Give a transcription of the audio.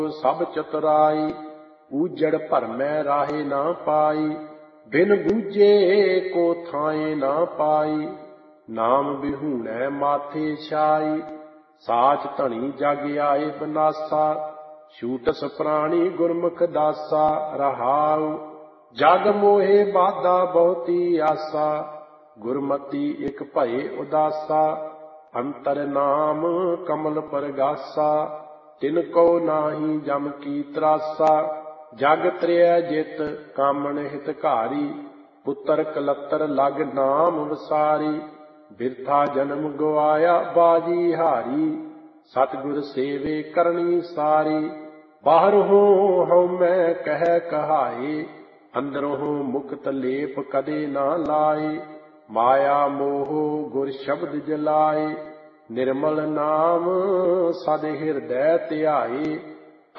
ਸਭ ਚਤੁਰਾਈ, ਊਜੜ ਭਰਮੈ ਰਾਹੇ ਨਾ ਪਾਈ, ਬਿਨ ਬੂਝੇ ਕੋ ਥਾਏ ਨਾ ਪਾਈ। ਨਾਮ ਬਿਹੂਣੈ ਮਾਥੇ ਛਾਈ, ਸਾਚ ਧਣੀ ਜਗ ਆਏ ਬਨਾਸਾ, ਛੂਟਸ ਪ੍ਰਾਣੀ ਗੁਰਮੁਖ ਦਾਸਾ। ਰਹਾਉ ਜਗ ਮੋਹੇ ਬਾਧਾ ਬਹੁਤੀ ਆਸਾ, ਗੁਰਮਤੀ ਇਕ ਭਏ ਉਦਾਸਾ। ਅੰਤਰ ਨਾਮ ਕਮਲ ਪਰਗਾਸਾ, ਤਿਨ ਕੋ ਨਾਹੀ ਜਮ ਕੀ ਤਰਾਸਾ। ਜਗ ਤ੍ਰਿਆ ਜਿਤ ਕਾਮਣ ਹਿਤਕਾਰੀ, ਪੁੱਤਰ ਕਲੱਤਰ ਲਗ ਨਾਮ ਵਸਾਰੀ। ਬਿਰਥਾ ਜਨਮ ਗਵਾਇਆ ਬਾਜੀ ਹਾਰੀ, ਸਤਿਗੁਰ ਸੇਵੇ ਕਰਨੀ ਸਾਰੀ। ਬਾਹਰੋਂ ਹਉਮੈ ਕਹਿ ਕਹਾਏ, ਅੰਦਰੋਂ ਮੁਕਤ ਲੇਪ ਕਦੇ ਨਾ ਲਾਏ। ਮਾਇਆ ਮੋਹ ਗੁਰ ਸ਼ਬਦ ਜਲਾਏ, ਨਿਰਮਲ ਨਾਮ ਸਦ ਹਿਰਦੈ ਧਿਆਏ।